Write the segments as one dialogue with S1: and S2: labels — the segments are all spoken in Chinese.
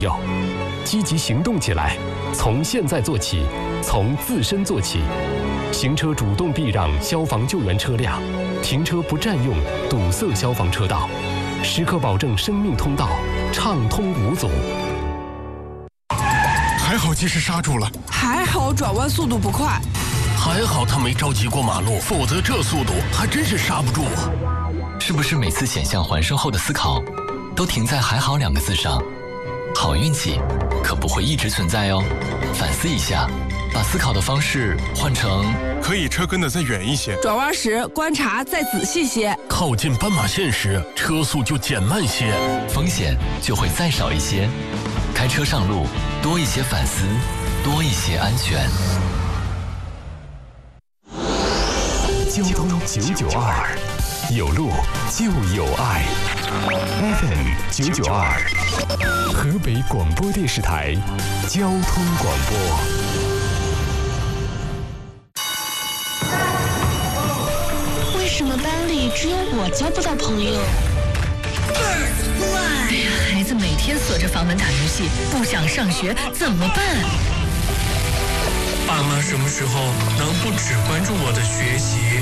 S1: 要积极行动起来，从现在做起，从自身做起。行车主动避让消防救援车辆，停车不占用堵塞消防车道，时刻保证生命通道畅通无阻。
S2: 还好及时刹住了，
S3: 还好转弯速度不快，
S4: 还好他没着急过马路，否则这速度还真是刹不住啊！
S5: 是不是每次险象环生后的思考，都停在“还好”2个字上？好运气可不会一直存在哦，反思一下，把思考的方式换成
S2: 可以车跟得再远一些，
S3: 转弯时观察再仔细些，
S4: 靠近斑马线时车速就减慢些，
S5: 风险就会再少一些。开车上路，多一些反思，多一些安全。
S1: 交通992，有路就有爱。FM 992，河北广播电视台交通广播。
S6: 为什么班里只有我交不到朋友？
S7: 哎呀，孩子每天锁着房门打游戏，不想上学怎么办？
S8: 爸妈什么时候能不只关注我的学习？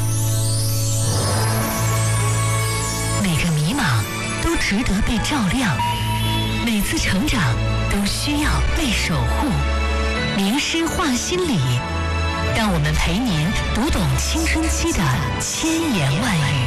S7: 每个迷茫都值得被照亮，每次成长都需要被守护。名师话心理，让我们陪您读懂青春期的千言万语。